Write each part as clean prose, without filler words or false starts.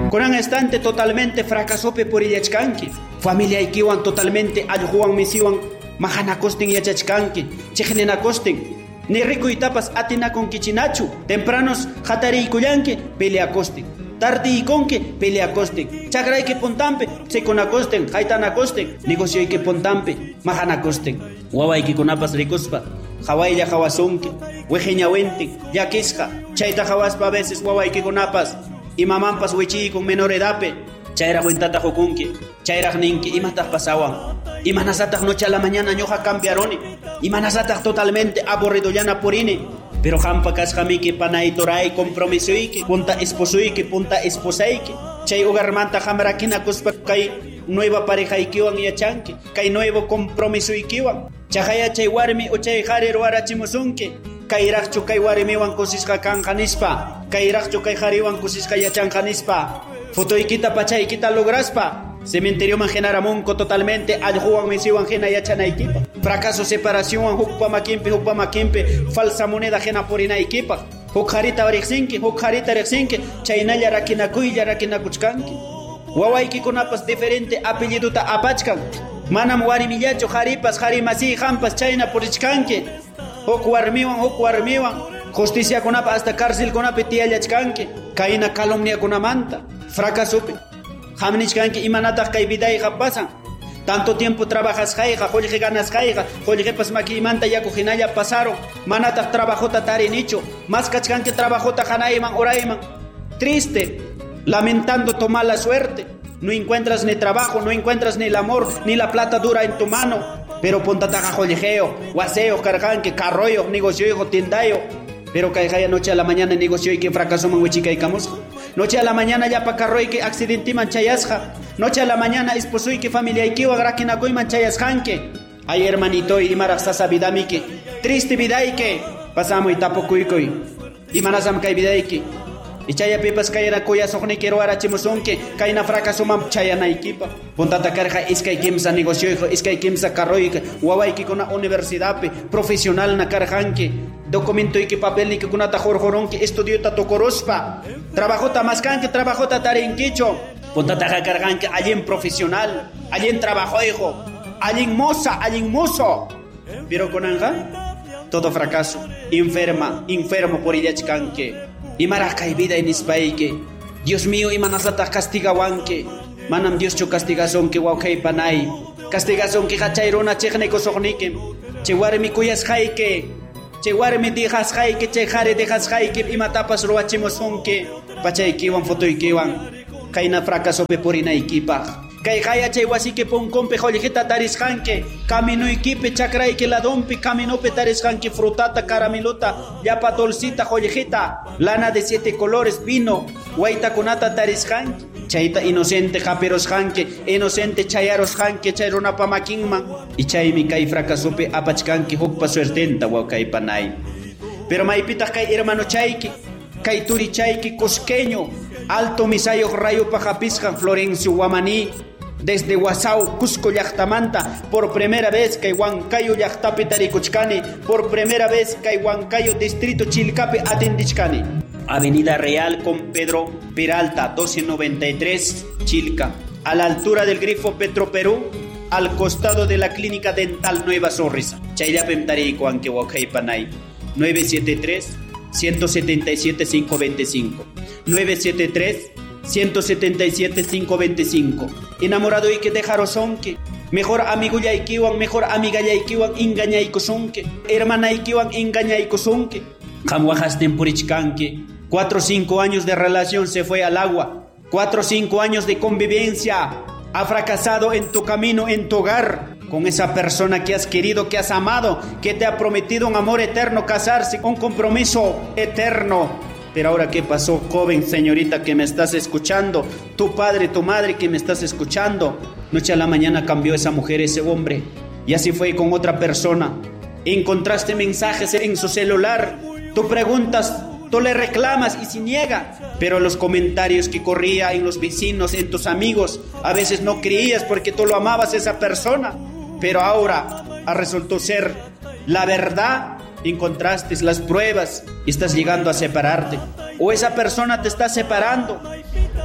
Kunan estante totalmente fracasope por illachkanki. Familia ikiwan totalmente alljuan misiwan mahanakostin yachachkanki. Chejnenakostin. Ni rico itapas atinakon kichinachu. Tempranos jatarikuyanki peleakostin. Tardi ikonke peleakostin. Chakraike pontampe sekonakosten, haitanakosten. Negocioike pontampe mahanakosten. Wawaiki kunapas rikuspa. Hawaiya hawasunki. Wejeñawente. Yakisja. Chaita hawaspa a veces wawaiki kunapas. Y mamampas wichi con menor edape. Chaira huentata jokunki. Chaira ninki. Y matas pasawan. Y manasatas noche a la mañana ñoja cambiaroni. Y manasatas totalmente aburrido llana porine. Pero jampa kasjamiki panay toray compromisoiki. Punta esposoiki, punta esposaiki. Chay ugarmanta jamrakina kuspa kay nueva pareja ikiwan yachanki. Kay nuevo compromiso ikiwan. Chajaya chay warmi o chay jari ruarachimusunki. Kairaqchu kay warimiwan kusisqa kanqanispa. Kairaqchu kay jariwan kusisqa yachanqanispa. Fotoykita pachaykita lograspa. Cementerio mangenaramunko totalmente alljuwan misiwan jena yachanaykipa. Fracaso separación hukpa makimpe falsa moneda jena porinaykipa. Hukjarita riqsinki, hukjarita riqsinki. Chaynalla rakinakuylla rakinakuchkanki. Wawaykikunapas diferente apelliduta apachkan. Manam warimillachu jaripas jarimasi hampas chayna purichkanki. Huk warmiwan justicia kunapa hasta cárcel kunapi tiyallachkanki. Kayna calumnia kunamanta fracasopi hamnichkanki imanataq kay vidayqa pasan. Tanto tiempo trabajas jayqa, jollqi ganas jayqa, jollqipas makimanta yaku hinalla pasaron. Manataq trabajota tarinichu, mas kachkanki trabajota hanayman urayman. Triste, lamentando tu mala suerte. No encuentras ni trabajo, no encuentras ni el amor, ni la plata dura en tu mano. Pero pontataja jollejeo, guaseo, carganque, carroyo, negocio, tiendayo. Pero caijaya noche a la mañana negocio y que fracasó manguichica y camusca. Noche a la mañana ya pa carro y que accidente manchayasja. Noche a la mañana esposo y que familia y que agraquinaco y manchayasjanque. Ay hermanito y marasasa vidamike. Triste vida y que pasamos y tapo cuicoy. Y manasam kai vida y que. Y chaya pipas kayera kuya sohni quiero arachimusonque. Kaina fracaso mam chaya na equipa. Pontata carja iskay kimsa negocio iskay kimsa carro y que. Huawai que con una universidad profesional na carjanque. Documento y que papel ni que kunata jorjorón que estudió tocorospa. Trabajota mascanque, trabajota tarenquicho. Pontata carganque allí profesional. Allí trabajo hijo. Allí moza, allí mozo. Pero con anja todo fracaso. Enfermo por illachkanque. Y maracay vida en ispaike. Dios mío, y manasata castigawanque. Manam Dios cho castigación que waukai panay. Castigación que hachairona checneco sohnique. Chewarmi cuyas jaike. Chewarmi dijas jaike, chejare dejas jaike. Y matapas roachimosonque. Pachaikiwan fotoikiwan. Kaina fracaso peporina ikipa. Kay jaya chay wasike ponkompe jollejita tarisjanque. Camino ikipe chakrayke ladompi. Camino pe tarisjanque frutata caramelota. Yapa dulcita jollejita. Lana de 7 colores vino. Guaita kunata tarisjanque. Chayta inocente japerosjanque. Inocente chayaros-janque chayrona pamakinman. Y chaymi kay fracasope apachkanque hukpa suertenta wakay panay. Pero maipita kay hermano chayki. Kay turi chayki cusqueño. Alto misayo rayo pajapisjan Florencio Guamaní. Desde Guasau, Cusco Llaqtamanta, por primera vez que Huancayo Llaqtapi Taricuchcani, por primera vez que Huancayo Distrito Chilcapi Atendichcani. Avenida Real con Pedro Peralta, 1293, Chilca, a la altura del grifo Petroperú, al costado de la Clínica Dental Nueva Sonrisa. Chayrapem Tarico Anque Huacaypanay, 973-177-525. 973-177-525. Enamorado y que dejarosonque. Mejor amigo yaikiwan, mejor amiga yaikiwan, engañaikosonque. Hermana yaikiwan, engañaikosonque. Jamwajas tempurichkanque. 4 o 5 años de relación se fue al agua. 4 o 5 años de convivencia. Ha fracasado en tu camino, en tu hogar. Con esa persona que has querido, que has amado, que te ha prometido un amor eterno, casarse, un compromiso eterno. Pero ahora, ¿qué pasó, joven señorita que me estás escuchando? Tu padre, tu madre que me estás escuchando. Noche a la mañana cambió esa mujer, ese hombre. Y así fue con otra persona. Encontraste mensajes en su celular. Tú preguntas, tú le reclamas y se niega. Pero los comentarios que corría en los vecinos, en tus amigos, a veces no creías porque tú lo amabas a esa persona. Pero ahora resultó ser la verdad. Encontraste las pruebas y estás llegando a separarte. O esa persona te está separando.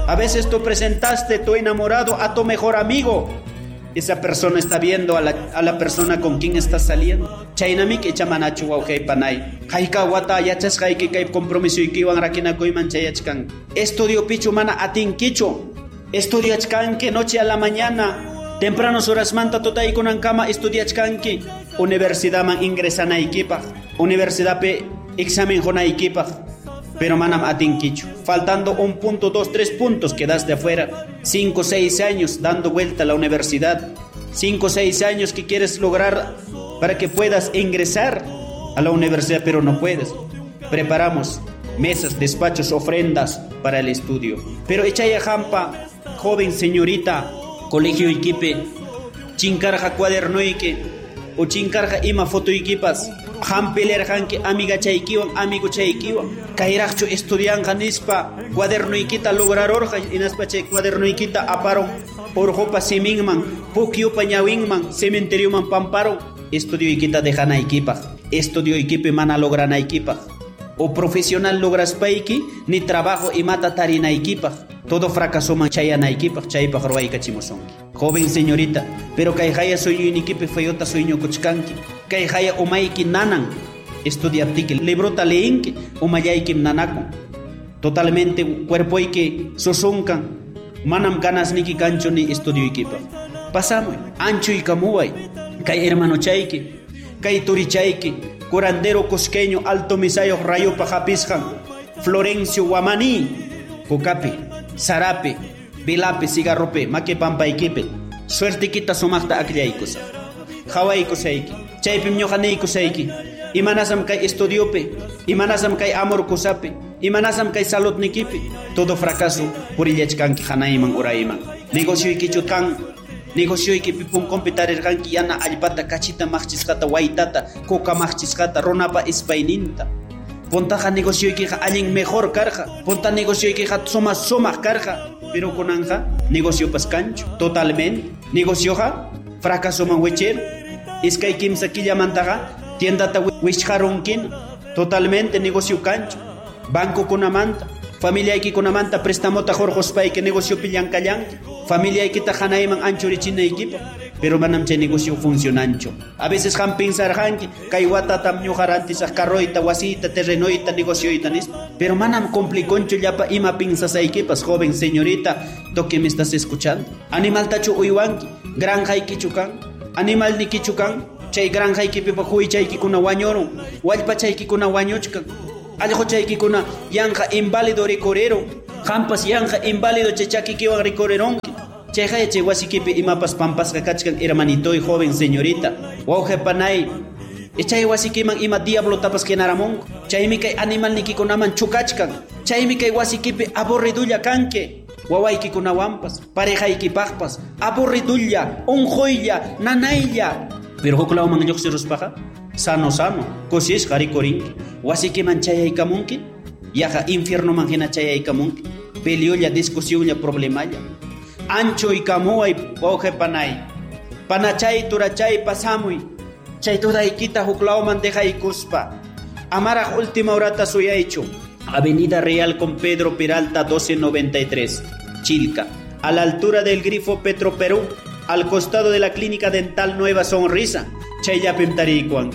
A veces tú presentaste tu enamorado a tu mejor amigo. Esa persona está viendo a la persona con quien estás saliendo. Chaynamik echamanachu wawqaypanay. Hayka wata yachasqayki kay compromisuykiwan rakinakuyman chayachkan. Estudio pichu mana atinkichu. Estudiachkanki noche a la mañana. Tempranos horas manta tutaykunankama estudiachkanki. Universidadman ingresanaykipaq. Universidadpe examen hunaykipaq. Pero manam atinkichu. Faltando 1 punto, 2, 3 puntos quedaste afuera. 5, 6 años dando vuelta a la universidad. 5, 6 años que quieres lograr para que puedas ingresar a la universidad, pero no puedes. Preparamos mesas, despachos, ofrendas para el estudio. Pero echaya jampa, joven señorita, colegio iquipe, chinkarja cuaderno ique, o chinkarja ima foto iquipas. Hampeler hanki amiga chaykiwan, amigo chaykiwan. Kairaqchu estudianja nispa cuadernoykita lograrorja inaspa chay cuadernoykita aparon. Orjopa siminman, pukyupa ñawinman, cementerioman pamparon. Estudioykita dejanaykipaq. Estudioykipi mana logranaykipaq. O profesional lograspayki, ni trabajo imata tarinaykipaq. Todo fracasoman chayanaykipaq, chaypaq ruwaykachimosunki. Joven señorita, pero kay haya sueñuynikipi fayota sueñukuchkanki. Kay haya umayki nanan estudiaptiki librota leinki umayaykim nanakun. Totalmente cuerpoyki susunkan. Manam ganasniki kanchu ni estudiuykipa. Pasamuy, anchuykamuway. Kay hermano chayki, kay turichayki, curandero cusqueño alto misayo rayopa japisjan, Florencio Guamaní, Cocape, Sarape, Vilape, Cigarrope, Maque Pampayquipe, suerte quita sumacta aclaycosa. Hawaii cosaiki, chaypim ñohanei cosaiki, imanasam kay estudiope, imanasam kay amor cosape, imanasam kay salud nikipe, todo fracaso por illachkanki hanaiman uraiman. Negocio ikichutkan, negocio ikipipun competarirkanki yana allpata kachita machchiskata waitata, coca machchiskata, ronapa espaininta. Pontaja negocio ikija alguien mejor carja, ponta negocio ikija soma carja, pero con anja negocio pascancho, totalmente. Negocioja fracaso manwecher, iskay kimsa killamantaga, tiendata wishjarunkin, totalmente negocio cancho. Banco con amanta, familia iki con amanta, prestamota jorjospay que negocio pillan callan, familia iki tajanaiman anchorichina equipo, pero manam che negocio funcionancho. A veces han pensar hanki, kaiwata tam ñujarantis carroita, wasita, terrenoita, negocioita nis, pero manam compliconcho yapa ima pinsas equipas, joven señorita, to que me estás escuchando. Animal tacho uywanki, granja ikichukan, animal nikichukan, chay granja ikipipa hui chayki kuna wañoron, walpa chayki kuna wañochkan. Aljo chayki kuna yanja inválido recorrero, jampas yanja inválido chechaki kiwan recorreronki. Chejaya che wasikipi imapas pampas kakachkan hermanito y joven señorita. Wauje panay. Echay wasikiman ima diablo tapas kenaramon. Chaymi kay animal nikikunaman chukachkan. Chaymi kay wasikipi aburridulla kanke. Wawayki kunawampas, parejayki pagpas, aburridulla, unjoylla, nanaylla. Pero hokulawman lluqsiruspaqa sano, cosis harikorinki. Wasikiman chayaykamunki, yaja infierno manjina chayaykamunki. Peliolla, discusiolla, problemalla. Ancho y camuay, oje panay. Panachay, turachay, pasamuy. Chay tudaykita huklauman deja y cuspa. Amara última horata suyaicho. Avenida Real con Pedro Peralta 1293, Chilca. A la altura del grifo Petro Perú, al costado de la clínica dental Nueva Sonrisa. Chayapim Tarikuan.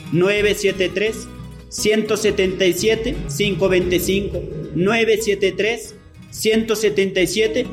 973 177 525 973 177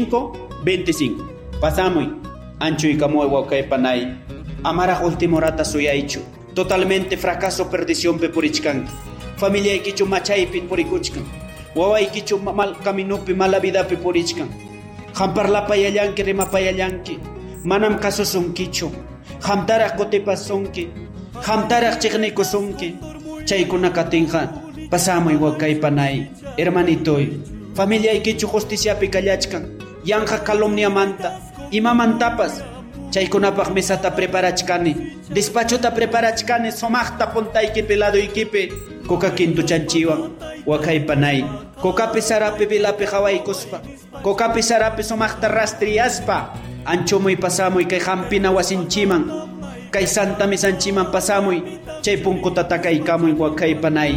525. Pasamuy, ancho y camuy huacay panay. Amara último rata suyaicho. Totalmente fracaso, perdición pepurichkan. Familia ikichu machaypin purikuchkan. Wawa ikichu mal caminupi mala vida pepurichkan. Hampar la payayanki rima payayanki. Manam caso sonkichu. Hamtarak kotepasonki. Hamtarak chiknikusonki. Chaykuna katinja. Pasamuy huacay panay. Hermanitoy. Familia ikichu justicia picallachkan. Yanja calumnia manta. Imamantapas. Chaykunapaq mesata preparachkani. Despachota preparachkani. Somaqta pontayki pelado ikipe. Coca quinto chanchiwan. Wakay panay. Cocape sarape velape hawaykuspa. Cocape sarape somaqta rastriaspa. Anchomuy pasamuy kay hampina wasinchiman. Kay santa misanchiman pasamuy. Chay punkuta takaykamuy wakay panay.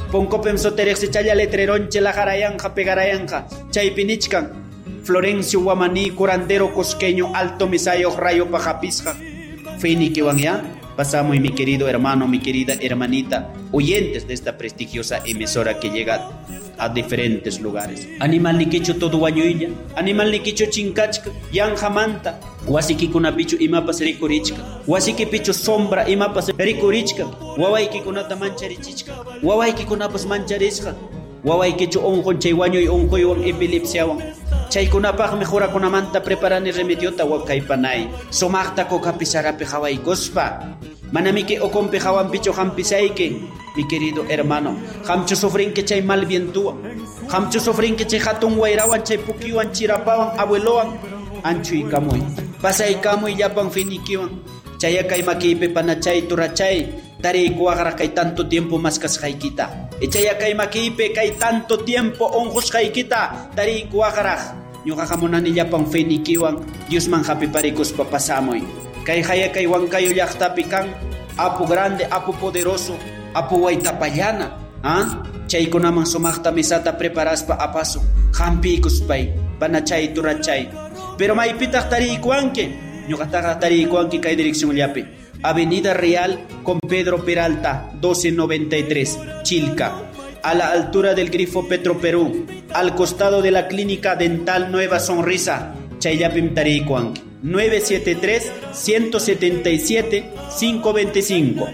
Poncopem soterexi chaya letreronche la jarayanja pegarayanja. Chaypinichkan. Florencio Guamaní, curandero cosqueño, alto misayo, rayo pajapisja. Fini que van ya. Pasamos, mi querido hermano, mi querida hermanita, oyentes de esta prestigiosa emisora que llega a diferentes lugares. Animal niquicho todo guañuilla, animal niquicho chincachca, yanja manta, huasiqui kunapichu imapas ricurichka, huasiqui pichu sombra imapas ricurichka, huawaiki kunata mancharichichka, huawaiki kunapas mancharisca, huawaikichu onjon chay wañuy onjoywan epilepsiawan. Chaykunapaq mejora kunamanta preparani remediota wakaypanay. Somaqta kokapisarapi hawaykospa. Manamiki okompi hawanpichu hampisayki, mi querido hermano. Hamchu sufrinki chay malvientúa. Hamchu sufrinki chay hatun wayrawan, chay pukiwan, chirapawan, abuelowan. Anchuykamuy. Pasaykamuy llapan finikiwan. Chayakay makipi panachay turachay. Tarikuagra kay tanto tiempo maskas haykita. Chayakay makipi kay tanto tiempo onjus haykita. Tarikuagra. Ñuqa hamunani llapan finikiwan Diosman hapiparicus papasamoy. Kay hayakay wankayo llaqtapi kan apu grande, apu poderoso, apu waytapallana. Chaykunaman sumaqta misata preparaspa apaso. Hampiikuspay, panachay turachay. Pero maypitaq tarikuanki. Ñuqataqa tarikuanki kay direccionllapi. Avenida Real con Pedro Peralta, 1293, Chilca, a la altura del Grifo Petroperú, al costado de la Clínica Dental Nueva Sonrisa, Chayapim Tarikuanki, 973-177-525,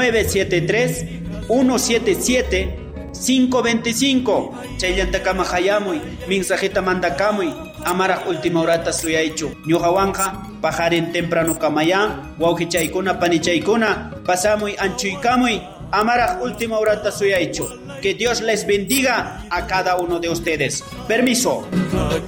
973-177-525, Chaylantakama Hayamuy, Minsajeta Mandakamuy, Amaraj última horata suyaichu. Ñuqawanqa pajaren temprano kamaya, wawqichaykuna panichaykuna, pasamuy anchuykamuy, Amaraj última horata suyaichu. Que Dios les bendiga a cada uno de ustedes. Permiso.